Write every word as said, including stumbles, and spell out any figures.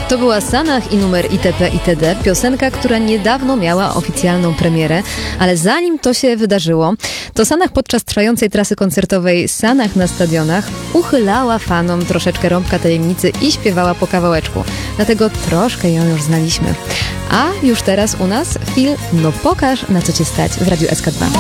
To była Sanach i numer itp. itd. Piosenka, która niedawno miała oficjalną premierę, ale zanim to się wydarzyło, to Sanach podczas trwającej trasy koncertowej Sanach na stadionach uchylała fanom troszeczkę rąbka tajemnicy i śpiewała po kawałeczku. Dlatego troszkę ją już znaliśmy. A już teraz u nas film No pokaż, na co cię stać w Radiu S K dwa.